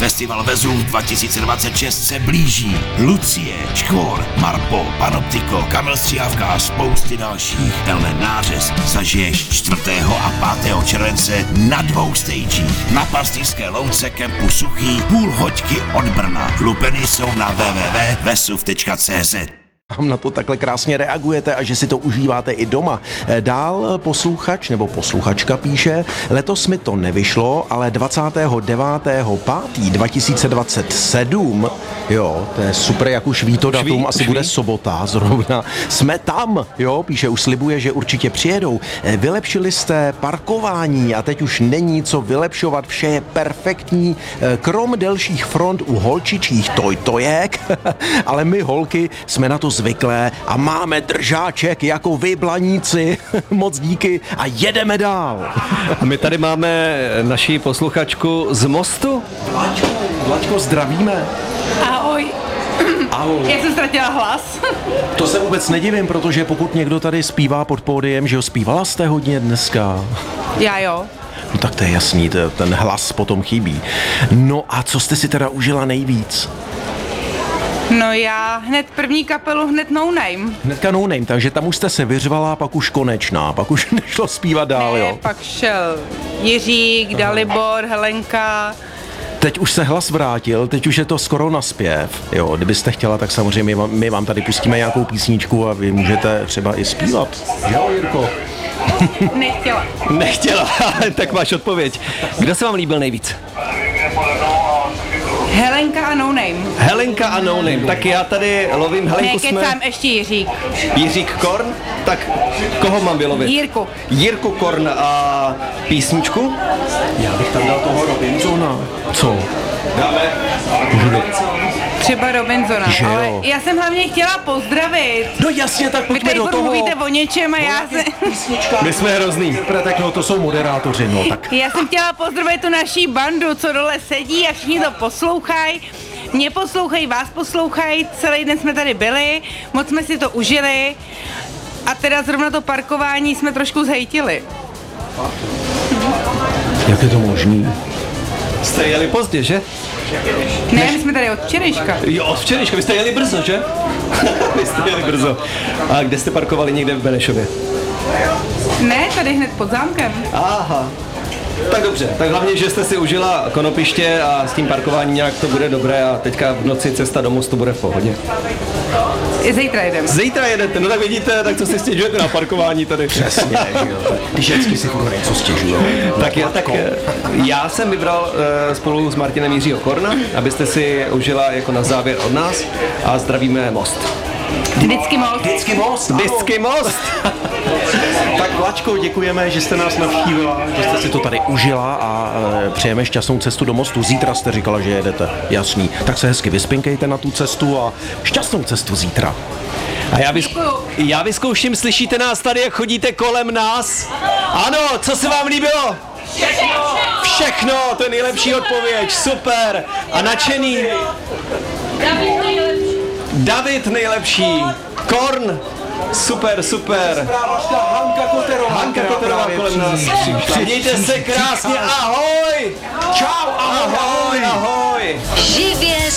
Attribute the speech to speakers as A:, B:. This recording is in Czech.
A: Festival Vezuv 2026 se blíží. Lucie, Škvor, Marpo, Panoptiko, Kamil Stříhavka a spousty dalších. Tenhle nářez zažiješ 4. a 5. července na 2 stagích. Na Pastýřské louce kempu Suchý, půl hoďky od Brna. Lupeny jsou na www.vesuv.cz.
B: Na to takhle krásně reagujete a že si to užíváte i doma. Dál posluchač nebo posluchačka píše, letos mi to nevyšlo, ale 29.5.2027, jo, to je super, jak už ví to datum, asi bude sobota zrovna, jsme tam, jo, píše, už slibuje, že určitě přijedou. Vylepšili jste parkování a teď už není co vylepšovat, vše je perfektní, krom delších front u holčičích tojtojek, ale my holky jsme na to zvyklé a máme držáček jako vy blaníci. Moc díky a jedeme dál.
C: A my tady máme naši posluchačku z Mostu.
B: Vlačko, zdravíme.
D: Ahoj.
B: Ahoj.
D: Jak jsem ztratila hlas?
B: To se vůbec nedivím, protože pokud někdo tady zpívá pod pódiem, že ho zpívala jste hodně dneska.
D: Já jo.
B: No tak to je jasný, ten hlas potom chybí. No a co jste si teda užila nejvíc?
D: No já hned první kapelu, hned No Name.
B: Hnedka No Name, takže tam už jste se vyřvala, pak už konečná, pak už nešlo zpívat dál,
D: Ne,
B: jo?
D: pak šel Jiřík, Dalibor, Helenka.
B: Teď už se hlas vrátil, teď už je to skoro na zpěv, jo, kdybyste chtěla, tak samozřejmě my vám tady pustíme nějakou písničku a vy můžete třeba i zpívat. Jo, Jirko?
D: Nechtěla.
C: Tak máš odpověď. Kdo se vám líbil nejvíc?
D: Helenka a No Name.
C: Helenka a No Name. Tak já tady lovím Helenku,
D: Ne, kecám, ještě Jiřík.
C: Jiřík Korn. Tak koho mám vylovit? Jirku Korn a písničku?
B: Já bych tam dal toho Robinsona. Co?
C: Dáme.
D: Třeba Robinsona, ale já jsem hlavně chtěla pozdravit.
B: No jasně, tak
D: Vy
B: pojďme
D: tady
B: do toho.
D: mluvíte o něčem a já se...
C: My jsme hrozný.
B: Tak no, to jsou moderátoři, no tak.
D: Já jsem chtěla pozdravit tu naší bandu, co dole sedí a všichni to poslouchají. Mě poslouchají, vás poslouchají, celý den jsme tady byli, moc jsme si to užili a teda zrovna to parkování jsme trošku zhejtili.
B: Jak je to možný?
C: Jste jeli pozdě, že?
D: Ne, my jsme tady od včerejška.
C: Jo, od včerejška, vy jste jeli brzo, že? Vy jste jeli brzo. A kde jste parkovali, někde v Benešově?
D: Ne, tady hned pod zámkem.
C: Aha. Tak dobře, tak hlavně, že jste si užila Konopiště a s tím parkováním nějak to bude dobré a teďka v noci cesta do Mostu bude v pohodě.
D: Zítra jedeme.
C: Zítra jedete, no tak vidíte, tak co si stěžujete na parkování tady.
B: Přesně, že jo. Ty vždycky si furt něco stěžujou.
C: Tak já jsem vybral spolu s Martinem Jiřího Korna, abyste si užila jako na závěr od nás a zdravíme Most.
D: Vždycky Most.
B: Vždycky Most.
C: Vždycky Most.
B: Tak Vlačko, děkujeme, že jste nás navštívila, že jste si to tady užila a přejeme šťastnou cestu do Mostu. Zítra jste říkala, že jedete, jasný. Tak se hezky vyspinkejte na tu cestu a šťastnou cestu zítra.
C: A já vyzkouším, slyšíte nás tady, jak chodíte kolem nás? Ano, co se vám líbilo? Všechno, to je nejlepší odpověď, super. A nadšený? David nejlepší. Korn. Super. Hanka Koterová kolem nás. Mějte se krásně, ahoj.
B: Čau, ahoj.
C: Ahoj.
E: Živě